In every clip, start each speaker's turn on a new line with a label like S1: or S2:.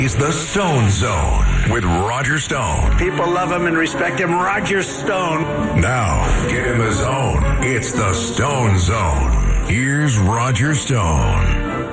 S1: He's the Stone Zone with Roger Stone.
S2: People love him and respect him. Roger Stone.
S1: Now, get in the zone. It's the Stone Zone. Here's Roger Stone.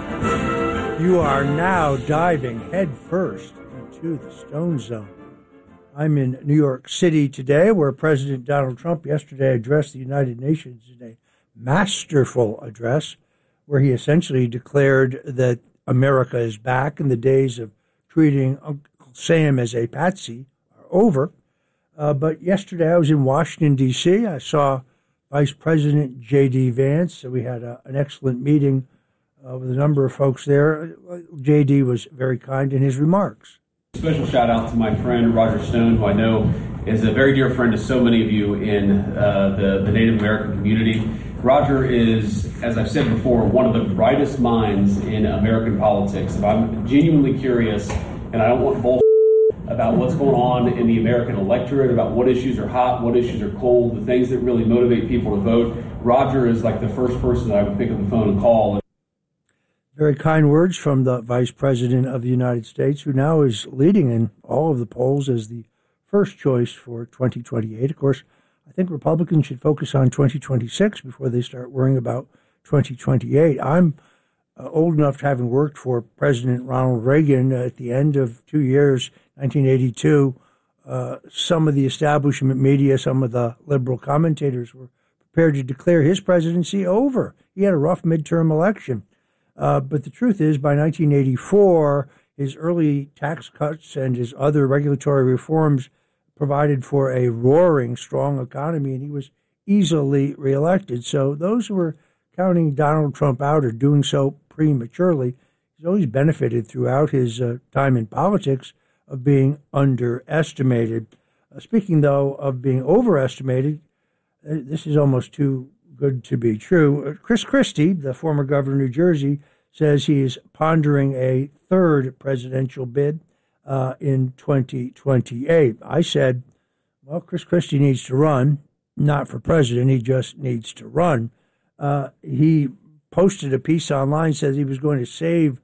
S3: You are now diving headfirst into the Stone Zone. I'm in New York City today, where President Donald Trump yesterday addressed the United Nations in a masterful address, where he essentially declared that America is back and the days of treating Uncle Sam as a patsy are over. But yesterday I was in Washington, D.C. I saw Vice President J.D. Vance. So we had an excellent meeting with a number of folks there. J.D. was very kind in his remarks.
S4: Special shout out to my friend Roger Stone, who I know is a very dear friend to so many of you in the Native American community. Roger is, as I've said before, one of the brightest minds in American politics. If I'm genuinely curious, and I don't want bullshit about what's going on in the American electorate, about what issues are hot, what issues are cold, the things that really motivate people to vote, Roger is like the first person that I would pick up the phone and call.
S3: Very kind words from the Vice President of the United States, who now is leading in all of the polls as the first choice for 2028. Of course, I think Republicans should focus on 2026 before they start worrying about 2028. I'm old enough to having worked for President Ronald Reagan at the end of 2 years, 1982. Some of the establishment media, some of the liberal commentators were prepared to declare his presidency over. He had a rough midterm election. But the truth is, by 1984, his early tax cuts and his other regulatory reforms provided for a roaring, strong economy, and he was easily reelected. So those who were counting Donald Trump out are doing so prematurely. He's always benefited throughout his time in politics of being underestimated. Speaking, though, of being overestimated, this is almost too good to be true. Chris Christie, the former governor of New Jersey, says he is pondering a third presidential bid in 2028. I said, well, Chris Christie needs to run, not for president. He just needs to run. He posted a piece online, says he was going to save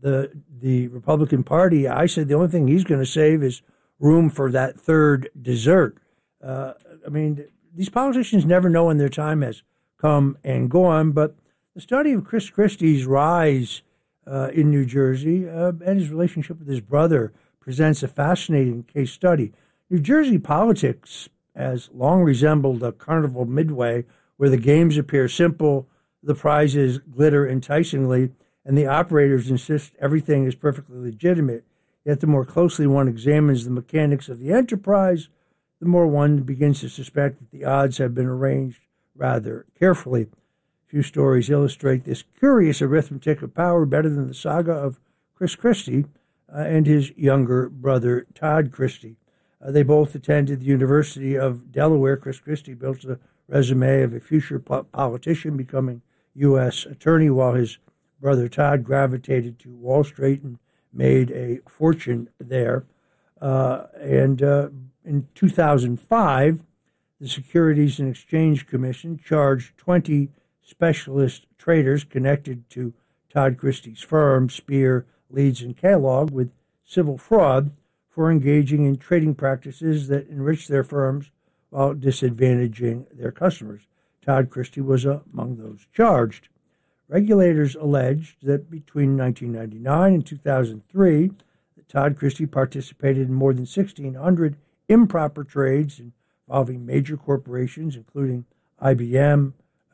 S3: the Republican Party. I said the only thing he's going to save is room for that third dessert. I mean, these politicians never know when their time has come and gone, but the study of Chris Christie's rise in New Jersey and his relationship with his brother presents a fascinating case study. New Jersey politics has long resembled a carnival midway where the games appear simple, the prizes glitter enticingly, and the operators insist everything is perfectly legitimate. Yet the more closely one examines the mechanics of the enterprise, the more one begins to suspect that the odds have been arranged rather carefully. A few stories illustrate this curious arithmetic of power better than the saga of Chris Christie and his younger brother, Todd Christie. They both attended the University of Delaware. Chris Christie built a resume of a future politician becoming U.S. attorney, while his brother Todd gravitated to Wall Street and made a fortune there. In 2005, the Securities and Exchange Commission charged 20 specialist traders connected to Todd Christie's firm, Spear, Leeds, and Kellogg, with civil fraud for engaging in trading practices that enriched their firms while disadvantaging their customers. Todd Christie was among those charged. Regulators alleged that between 1999 and 2003, that Todd Christie participated in more than 1,600 improper trades involving major corporations, including IBM,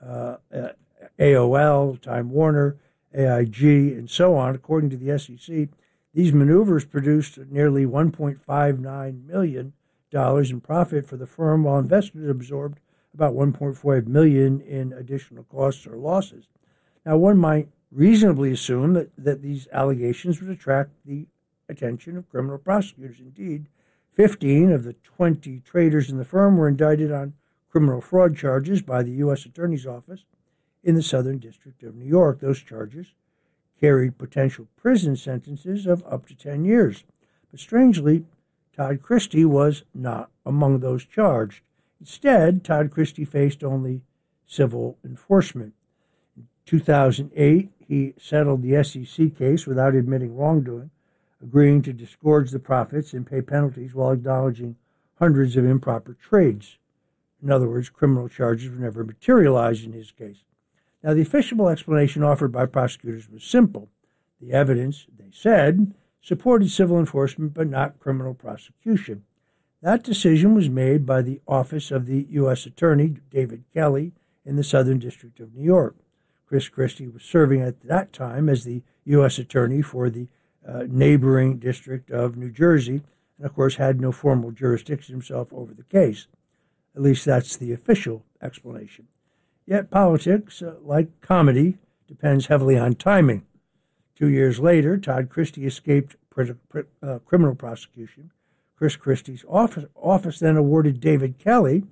S3: AOL, Time Warner, AIG, and so on. According to the SEC, these maneuvers produced nearly $1.59 million in profit for the firm, while investors absorbed about $1.4 million in additional costs or losses. Now, one might reasonably assume that these allegations would attract the attention of criminal prosecutors. Indeed, 15 of the 20 traders in the firm were indicted on criminal fraud charges by the U.S. Attorney's Office in the Southern District of New York. Those charges carried potential prison sentences of up to 10 years. But strangely, Todd Christie was not among those charged. Instead, Todd Christie faced only civil enforcement. In 2008, he settled the SEC case without admitting wrongdoing. agreeing to disgorge the profits and pay penalties while acknowledging hundreds of improper trades. In other words, criminal charges were never materialized in his case. Now, the official explanation offered by prosecutors was simple. The evidence, they said, supported civil enforcement but not criminal prosecution. That decision was made by the Office of the U.S. Attorney, David Kelly, in the Southern District of New York. Chris Christie was serving at that time as the U.S. Attorney for the neighboring District of New Jersey, and of course had no formal jurisdiction himself over the case. At least that's the official explanation. Yet politics, like comedy, depends heavily on timing. 2 years later, Todd Christie escaped criminal prosecution. Chris Christie's office then awarded David Kelly,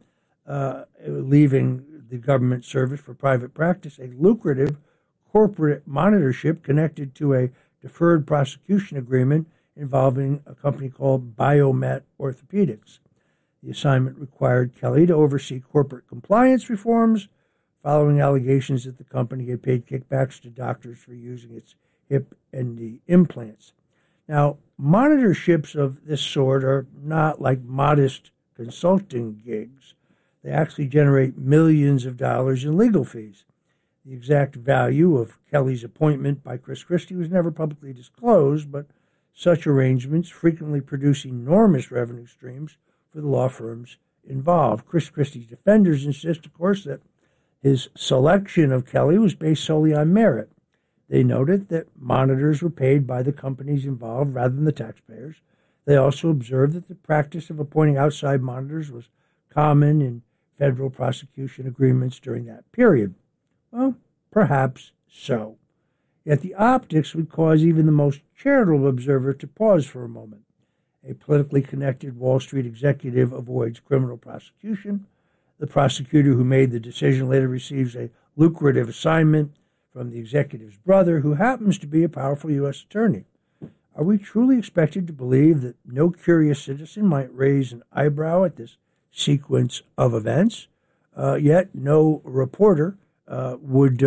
S3: leaving the government service for private practice, a lucrative corporate monitorship connected to a deferred prosecution agreement involving a company called Biomet Orthopedics. The assignment required Kelly to oversee corporate compliance reforms following allegations that the company had paid kickbacks to doctors for using its hip and knee implants. Now, monitorships of this sort are not like modest consulting gigs. They actually generate millions of dollars in legal fees. The exact value of Kelly's appointment by Chris Christie was never publicly disclosed, but such arrangements frequently produce enormous revenue streams for the law firms involved. Chris Christie's defenders insist, of course, that his selection of Kelly was based solely on merit. They noted that monitors were paid by the companies involved rather than the taxpayers. They also observed that the practice of appointing outside monitors was common in federal prosecution agreements during that period. Well, perhaps so. Yet the optics would cause even the most charitable observer to pause for a moment. A politically connected Wall Street executive avoids criminal prosecution. The prosecutor who made the decision later receives a lucrative assignment from the executive's brother, who happens to be a powerful U.S. attorney. Are we truly expected to believe that no curious citizen might raise an eyebrow at this sequence of events? Yet no reporter would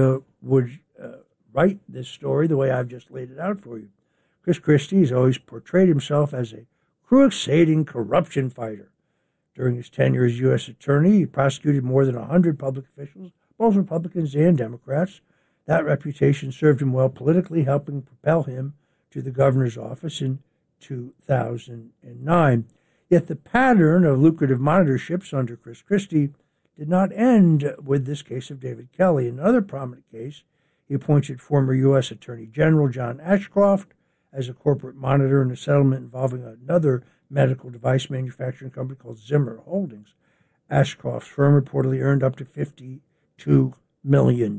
S3: write this story the way I've just laid it out for you. Chris Christie has always portrayed himself as a crusading corruption fighter. During his tenure as U.S. Attorney, he prosecuted more than 100 public officials, both Republicans and Democrats. That reputation served him well politically, helping propel him to the governor's office in 2009. Yet the pattern of lucrative monitorships under Chris Christie did not end with this case of David Kelly. In another prominent case, he appointed former U.S. Attorney General John Ashcroft as a corporate monitor in a settlement involving another medical device manufacturing company called Zimmer Holdings. Ashcroft's firm reportedly earned up to $52 million.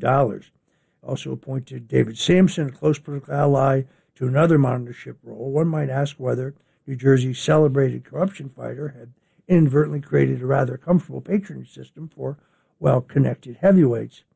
S3: Also appointed David Sampson, a close political ally, to another monitorship role. One might ask whether New Jersey's celebrated corruption fighter had inadvertently created a rather comfortable patronage system for well-connected heavyweights.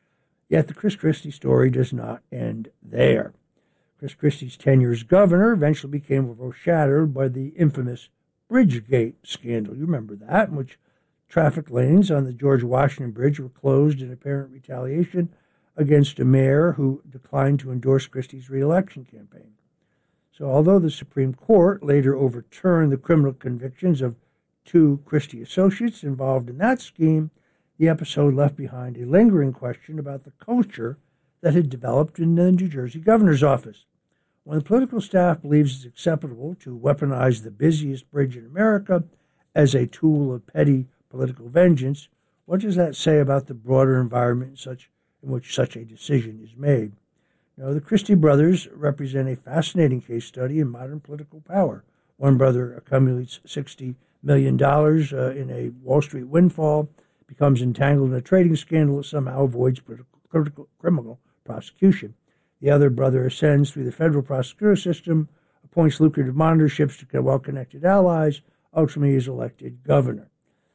S3: Yet the Chris Christie story does not end there. Chris Christie's tenure as governor eventually became overshadowed by the infamous Bridgegate scandal. You remember that, in which traffic lanes on the George Washington Bridge were closed in apparent retaliation against a mayor who declined to endorse Christie's re-election campaign. So although the Supreme Court later overturned the criminal convictions of 2 Christie associates involved in that scheme, the episode left behind a lingering question about the culture that had developed in the New Jersey governor's office. When the political staff believes it's acceptable to weaponize the busiest bridge in America as a tool of petty political vengeance, what does that say about the broader environment in which such a decision is made? The Christie brothers represent a fascinating case study in modern political power. One brother accumulates $60 million in a Wall Street windfall, becomes entangled in a trading scandal that somehow avoids criminal prosecution. The other brother ascends through the federal prosecutor system, appoints lucrative monitorships to well-connected allies, ultimately is elected governor.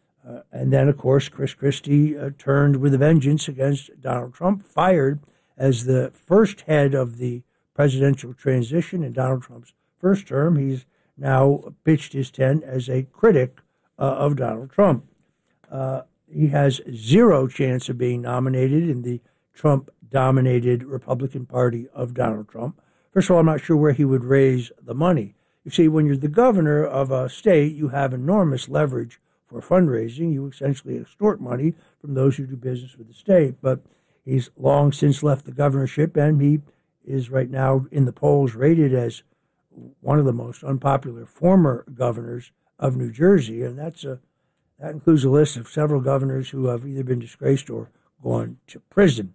S3: And then, of course, Chris Christie turned with a vengeance against Donald Trump, fired as the first head of the presidential transition in Donald Trump's first term. He's now pitched his tent as a critic of Donald Trump. He has zero chance of being nominated in the Trump-dominated Republican Party of Donald Trump. First of all, I'm not sure where he would raise the money. You see, when you're the governor of a state, you have enormous leverage for fundraising. You essentially extort money from those who do business with the state. But he's long since left the governorship, and he is right now in the polls rated as one of the most unpopular former governors of New Jersey. And that includes a list of several governors who have either been disgraced or gone to prison.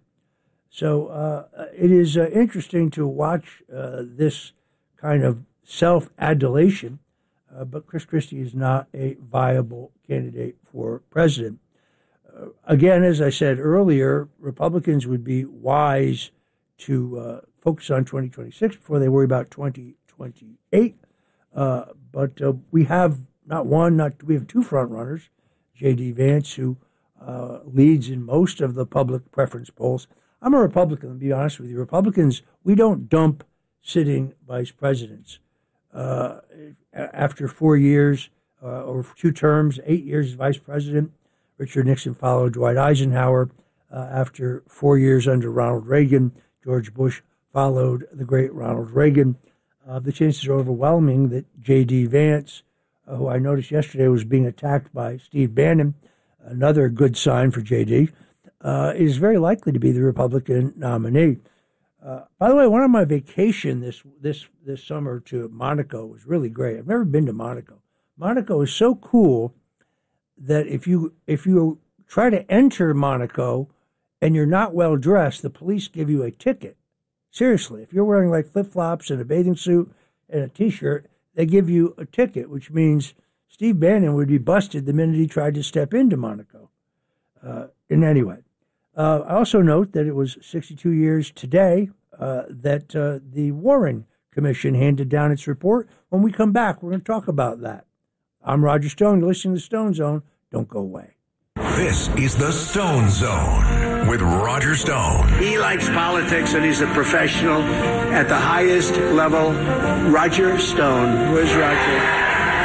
S3: So it is interesting to watch this kind of self-adulation, but Chris Christie is not a viable candidate for president. Again, as I said earlier, Republicans would be wise to focus on 2026 before they worry about 2028. But we have we have two front runners, J.D. Vance, who leads in most of the public preference polls. I'm a Republican, to be honest with you. Republicans, we don't dump sitting vice presidents. After 4 years or 2 terms, 8 years as vice president, Richard Nixon followed Dwight Eisenhower. After 4 years under Ronald Reagan, George Bush followed the great Ronald Reagan. The chances are overwhelming that J.D. Vance, who I noticed yesterday was being attacked by Steve Bannon, another good sign for J.D., is very likely to be the Republican nominee. By the way, one of my vacation this summer to Monaco was really great. I've never been to Monaco. Monaco is so cool that if you try to enter Monaco and you're not well dressed, the police give you a ticket. Seriously, if you're wearing like flip-flops and a bathing suit and a T-shirt, they give you a ticket, which means Steve Bannon would be busted the minute he tried to step into Monaco. In any way. I also note that it was 62 years today that the Warren Commission handed down its report. When we come back, we're going to talk about that. I'm Roger Stone. You're listening to Stone Zone. Don't go away.
S1: This is the Stone Zone with Roger Stone.
S2: He likes politics and he's a professional at the highest level. Roger Stone. Where's Roger?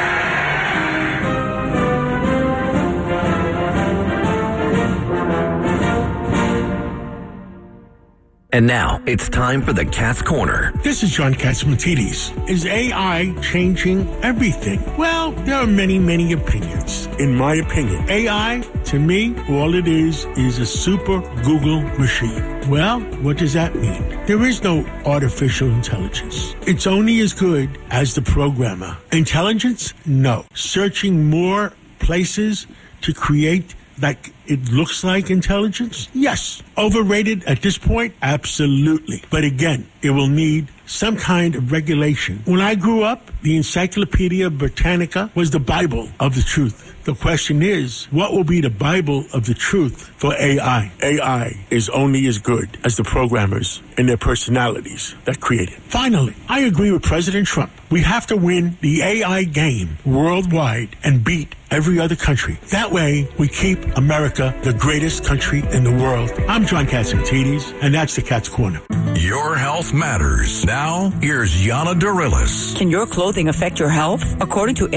S5: And now, it's time for the Cat's Corner.
S6: This is John Catsimatidis. Is AI changing everything? Well, there are many, many opinions. In my opinion, AI, to me, all it is a super Google machine. Well, what does that mean? There is no artificial intelligence. It's only as good as the programmer. Intelligence? No. Searching more places to create like it looks like intelligence? Yes. Overrated at this point? Absolutely. But again, it will need some kind of regulation. When I grew up, the Encyclopedia Britannica was the Bible of the truth. The question is, what will be the Bible of the truth for AI? AI is only as good as the programmers and their personalities that create it. Finally, I agree with President Trump. We have to win the AI game worldwide and beat every other country. That way, we keep America the greatest country in the world. I'm John Catsimatidis, and that's the Cat's Corner.
S1: Your health matters. Now, here's Yana Dorilis.
S7: Can your clothing affect your health? According to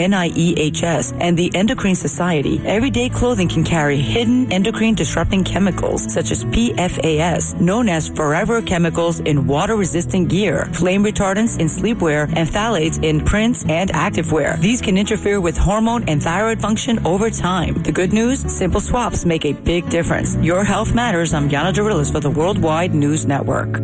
S7: NIEHS and the Endocrine Society, everyday clothing can carry hidden endocrine-disrupting chemicals such as PFAS, known as forever chemicals in water-resistant gear, flame retardants in sleepwear, and phthalates in prints and activewear. These can interfere with hormone and thyroid function over time. The good news? Simple swaps make a big difference. Your health matters. I'm Yana Dorilis for the Worldwide News Network.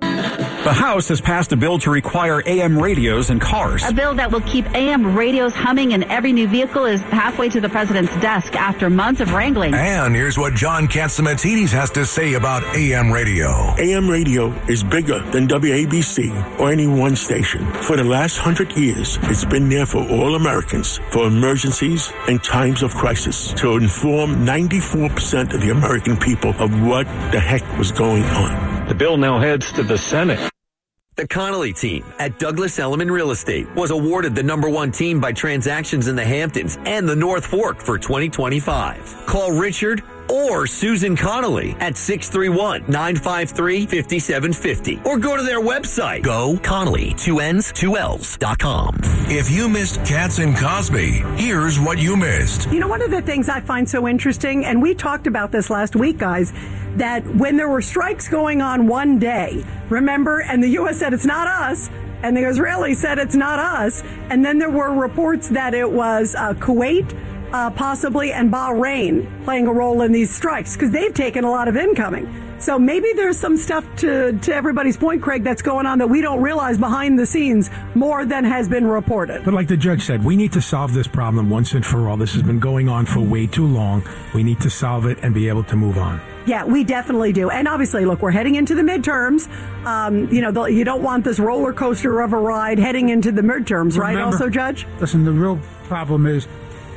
S8: The House has passed a bill to require AM radios in cars.
S9: A bill that will keep AM radios humming in every new vehicle is halfway to the president's desk after months of wrangling.
S1: And here's what John Catsimatidis has to say about AM radio.
S6: AM radio is bigger than WABC or any one station. For the last 100 years, it's been there for all Americans, for emergencies and times of crisis, to inform 94% of the American people of what the heck was going on.
S8: The bill now heads to the Senate.
S5: The Connolly team at Douglas Elliman Real Estate was awarded the #1 team by transactions in the Hamptons and the North Fork for 2025. Call Richard or Susan Connolly at 631-953-5750 or go to their website, GoConnolly2Ls2Ls.com.
S1: If you missed Cats and Cosby, here's what you missed.
S10: You know, one of the things I find so interesting, and we talked about this last week, guys, that when there were strikes going on one day, remember, and the U.S. said it's not us, and the Israelis said it's not us, And then there were reports that it was Kuwait, possibly, and Bahrain playing a role in these strikes because they've taken a lot of incoming. So maybe there's some stuff to everybody's point, Craig, that's going on that we don't realize behind the scenes more than has been reported.
S6: But like the judge said, we need to solve this problem once and for all. This has been going on for way too long. We need to solve it and be able to move on.
S10: Yeah, we definitely do. And obviously, look, we're heading into the midterms. You don't want this roller coaster of a ride heading into the midterms, right?
S11: Remember,
S10: also, Judge?
S11: Listen, the real problem is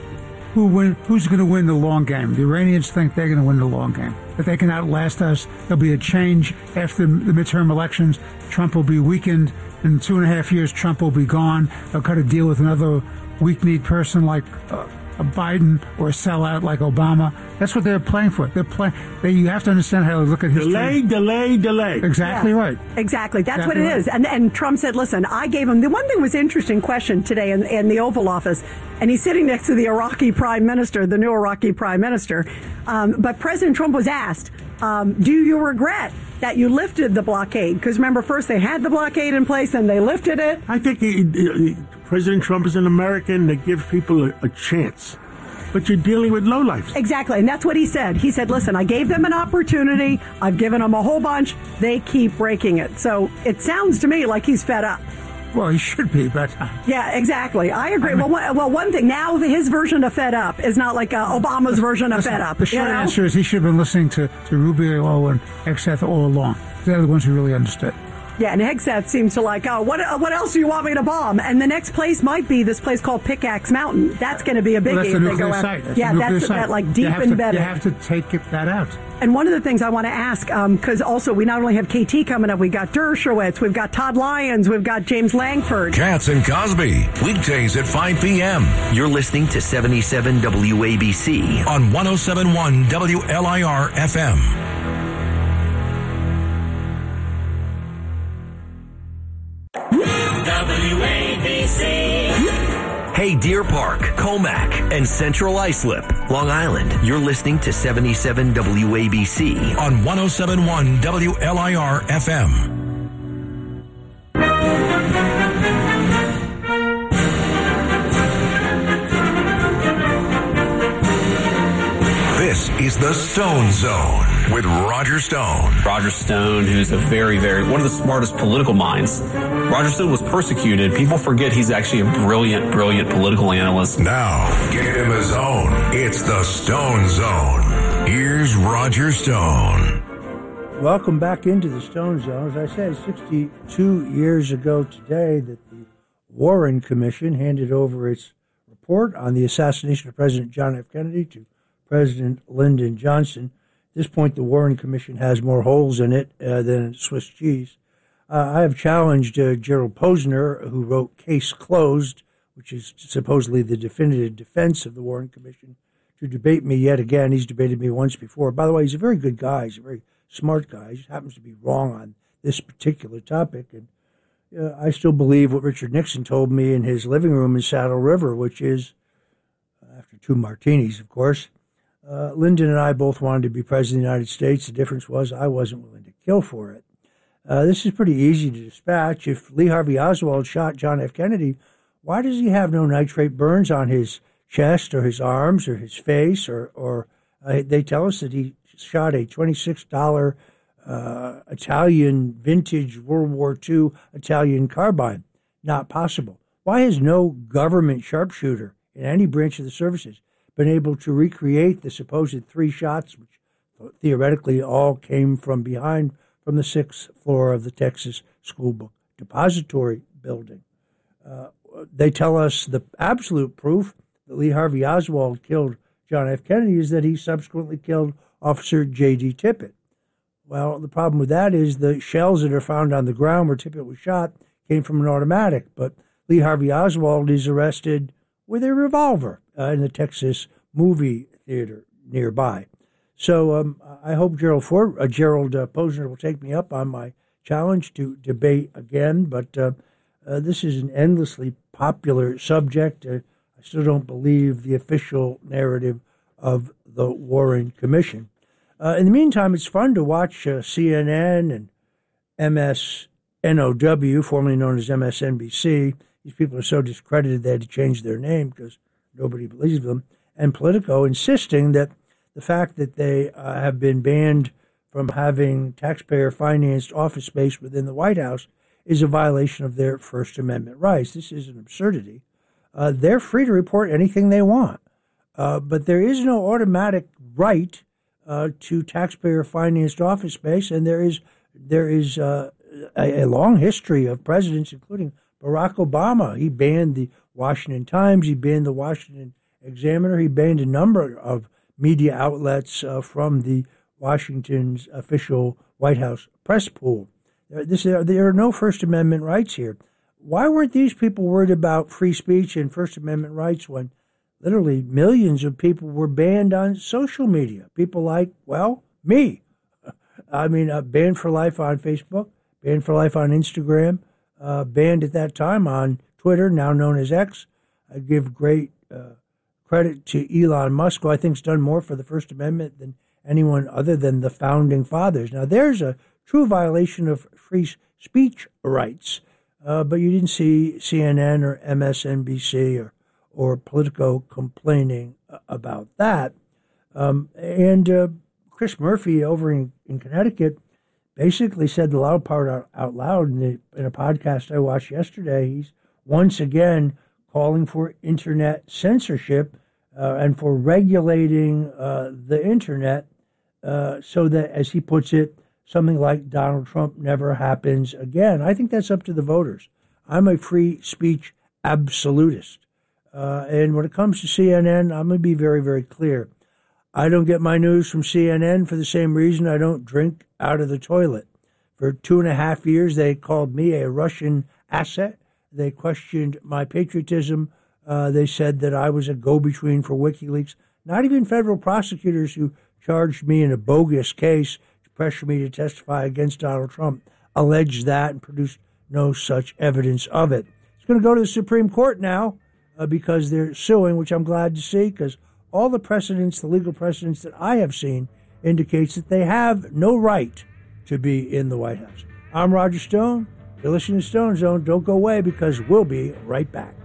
S11: who's going to win the long game. The Iranians think they're going to win the long game. If they can outlast us, there'll be a change after the midterm elections. Trump will be weakened. In 2.5 years, Trump will be gone. They'll cut a deal with another weak-kneed person like a Biden or a sellout like Obama. That's what they're playing for. You have to understand how to look at history.
S6: Delay.
S11: Exactly right.
S10: Exactly. That's
S11: exactly
S10: what it is. And Trump said, listen, I gave him, the one thing was interesting question today in the Oval Office, and he's sitting next to the Iraqi prime minister, the new Iraqi prime minister. But President Trump was asked, do you regret that you lifted the blockade? Because remember, first they had the blockade in place and they lifted it.
S6: I think President Trump is an American that gives people a chance. But you're dealing with lowlifes.
S10: Exactly, and that's what he said. He said, listen, I gave them an opportunity. I've given them a whole bunch. They keep breaking it. So it sounds to me like he's fed up.
S11: Well, he should be, but...
S10: Yeah, exactly. I agree. Well, one thing, now his version of fed up is not like Obama's version of fed up.
S11: The short answer is he should have been listening to Rubio and Hegseth all along. They're the ones who really understood.
S10: Yeah, and Hegseth seems to like, what else do you want me to bomb? And the next place might be this place called Pickaxe Mountain. That's going to be a biggie.
S11: Well, that's
S10: if
S11: the
S10: they go
S11: nuclear
S10: out.
S11: site.
S10: That's that like deep embedded.
S11: You have to take that out.
S10: And one of the things I want to ask, because also we not only have KT coming up, we've got Dershowitz, we've got Todd Lyons, we've got James Langford.
S1: Katz and Cosby, weekdays at 5 p.m.
S5: You're listening to 77 WABC
S1: on 107.1 WLIR FM.
S5: Hey, Deer Park, Comac, and Central Islip, Long Island. You're listening to 77 WABC
S1: on 107.1 WLIR FM. This is the Stone Zone with Roger Stone.
S4: Roger Stone, who's a very, one of the smartest political minds. Roger Stone was persecuted. People forget he's actually a brilliant political analyst.
S1: Now, get him his own. It's the Stone Zone. Here's Roger Stone.
S3: Welcome back into the Stone Zone. As I said, 62 years ago today that the Warren Commission handed over its report on the assassination of President John F. Kennedy to President Lyndon Johnson. At this point, the Warren Commission has more holes in it than Swiss cheese. I have challenged Gerald Posner, who wrote Case Closed, which is supposedly the definitive defense of the Warren Commission, to debate me yet again. He's debated me once before. By the way, he's a very good guy. He's a very smart guy. He just happens to be wrong on this particular topic. And I still believe what Richard Nixon told me in his living room in Saddle River, which is, after 2 martinis, of course, Lyndon and I both wanted to be president of the United States. The difference was I wasn't willing to kill for it. This is pretty easy to dispatch. If Lee Harvey Oswald shot John F. Kennedy, why does he have no nitrate burns on his chest or his arms or his face? Or they tell us that he shot a $26 Italian vintage World War II Italian carbine. Not possible. Why has no government sharpshooter in any branch of the services been able to recreate the supposed 3 shots, which theoretically all came from behind, from the 6th floor of the Texas School Book Depository building? They tell us the absolute proof that Lee Harvey Oswald killed John F. Kennedy is that he subsequently killed Officer J.D. Tippit. Well, the problem with that is the shells that are found on the ground where Tippit was shot came from an automatic, but Lee Harvey Oswald is arrested with a revolver in the Texas movie theater nearby. So I hope Gerald Posner will take me up on my challenge to debate again, but this is an endlessly popular subject. I still don't believe the official narrative of the Warren Commission. In the meantime, it's fun to watch CNN and MSNOW, formerly known as MSNBC, these people are so discredited they had to change their name because nobody believes them. And Politico insisting that the fact that they have been banned from having taxpayer-financed office space within the White House is a violation of their First Amendment rights. This is an absurdity. They're free to report anything they want, but there is no automatic right to taxpayer-financed office space, and there is a long history of presidents, including Barack Obama. He banned the Washington Times, he banned the Washington Examiner, he banned a number of media outlets from the Washington's official White House press pool. There are no First Amendment rights here. Why weren't these people worried about free speech and First Amendment rights when literally millions of people were banned on social media? People like, well, me. I mean, banned for life on Facebook, banned for life on Instagram, banned at that time on Twitter, now known as X. I give great credit to Elon Musk, who I think has done more for the First Amendment than anyone other than the founding fathers. Now, there's a true violation of free speech rights, but you didn't see CNN or MSNBC or Politico complaining about that. And Chris Murphy over in Connecticut basically said the loud part out loud in a podcast I watched yesterday. He's once again calling for internet censorship and for regulating the internet so that, as he puts it, something like Donald Trump never happens again. I think that's up to the voters. I'm a free speech absolutist. And when it comes to CNN, I'm going to be very, very clear. I don't get my news from CNN for the same reason I don't drink out of the toilet. For 2.5 years, they called me a Russian asset. They questioned my patriotism. They said that I was a go-between for WikiLeaks. Not even federal prosecutors who charged me in a bogus case to pressure me to testify against Donald Trump alleged that and produced no such evidence of it. It's going to go to the Supreme Court now because they're suing, which I'm glad to see, because all the precedents, the legal precedents that I have seen indicates that they have no right to be in the White House. I'm Roger Stone. You're listening to Stone Zone. Don't go away because we'll be right back.